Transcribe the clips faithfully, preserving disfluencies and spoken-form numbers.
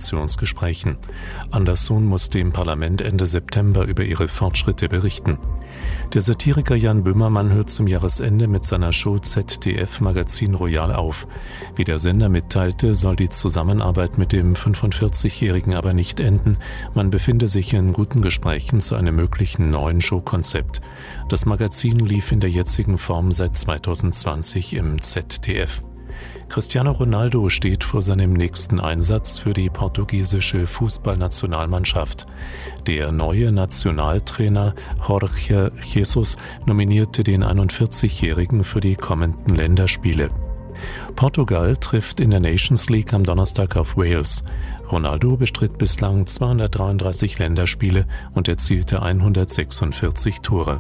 Koalitionsgesprächen. Andersson muss dem Parlament Ende September über ihre Fortschritte berichten. Der Satiriker Jan Böhmermann hört zum Jahresende mit seiner Show Z D F Magazin Royal auf. Wie der Sender mitteilte, soll die Zusammenarbeit mit dem fünfundvierzigjährigen aber nicht enden. Man befinde sich in guten Gesprächen zu einem möglichen neuen Showkonzept. Das Magazin lief in der jetzigen Form seit zweitausendzwanzig im Z D F. Cristiano Ronaldo steht vor seinem nächsten Einsatz für die portugiesische Fußballnationalmannschaft. Der neue Nationaltrainer Jorge Jesus nominierte den einundvierzigjährigen für die kommenden Länderspiele. Portugal trifft in der Nations League am Donnerstag auf Wales. Ronaldo bestritt bislang zweihundertdreiunddreißig Länderspiele und erzielte hundertsechsundvierzig Tore.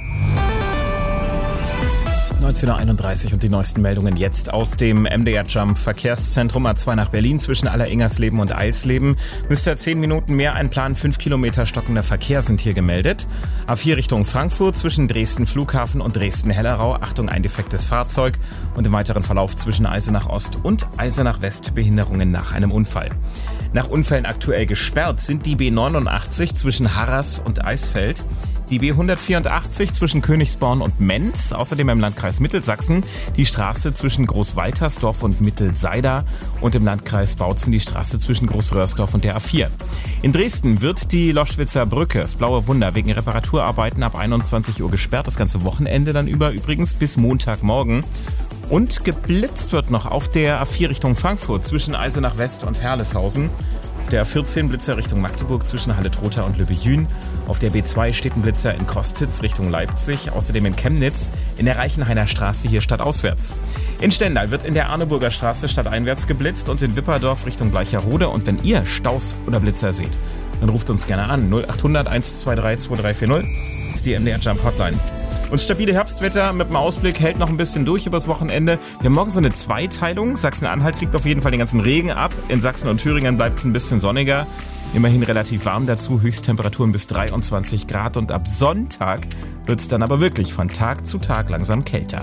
neunzehn Uhr einunddreißig und die neuesten Meldungen jetzt aus dem M D R Jump Verkehrszentrum A zwei nach Berlin zwischen Aller-Ingersleben und Eilsleben. Müsste zehn Minuten mehr einplanen, fünf Kilometer stockender Verkehr sind hier gemeldet. A vier Richtung Frankfurt zwischen Dresden Flughafen und Dresden-Hellerau. Achtung, ein defektes Fahrzeug. Und im weiteren Verlauf zwischen Eisenach Ost und Eisenach West Behinderungen nach einem Unfall. Nach Unfällen aktuell gesperrt sind die B neunundachtzig zwischen Harras und Eisfeld, die B hundertvierundachtzig zwischen Königsborn und Menz, außerdem im Landkreis Mittelsachsen die Straße zwischen Großwaltersdorf und Mittelseida und im Landkreis Bautzen die Straße zwischen Großröhrsdorf und der A vier. In Dresden wird die Loschwitzer Brücke, das Blaue Wunder, wegen Reparaturarbeiten ab einundzwanzig Uhr gesperrt, das ganze Wochenende dann über übrigens bis Montagmorgen. Und geblitzt wird noch auf der A vier Richtung Frankfurt zwischen Eisenach West und Herleshausen. Auf der A vierzehn Blitzer Richtung Magdeburg zwischen Halle-Trotha und Lübbejün. Auf der B zwei steht ein Blitzer in Kostitz Richtung Leipzig. Außerdem in Chemnitz in der Reichenhainer Straße hier stadtauswärts. In Stendal wird in der Arneburger Straße stadteinwärts geblitzt und in Wipperdorf Richtung Bleicherode. Und wenn ihr Staus oder Blitzer seht, dann ruft uns gerne an. null achthundert eins zwei drei zwei drei vier null. Das ist die M D R Jump Hotline. Und stabile Herbstwetter mit dem Ausblick hält noch ein bisschen durch übers Wochenende. Wir haben morgen so eine Zweiteilung. Sachsen-Anhalt kriegt auf jeden Fall den ganzen Regen ab. In Sachsen und Thüringen bleibt es ein bisschen sonniger. Immerhin relativ warm dazu. Höchsttemperaturen bis dreiundzwanzig Grad. Und ab Sonntag wird es dann aber wirklich von Tag zu Tag langsam kälter.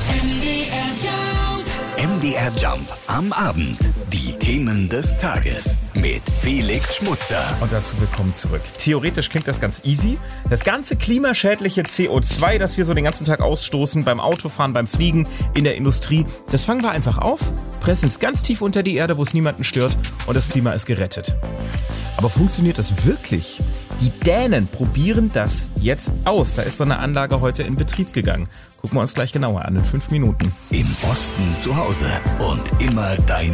M D R Jump am Abend. Die Themen des Tages mit Felix Schmutzer. Und dazu willkommen zurück. Theoretisch klingt das ganz easy. Das ganze klimaschädliche C O zwei, das wir so den ganzen Tag ausstoßen, beim Autofahren, beim Fliegen, in der Industrie, das fangen wir einfach auf, pressen es ganz tief unter die Erde, wo es niemanden stört und das Klima ist gerettet. Aber funktioniert das wirklich? Die Dänen probieren das jetzt aus. Da ist so eine Anlage heute in Betrieb gegangen. Gucken wir uns gleich genauer an in fünf Minuten. Im Osten zu Hause und immer deine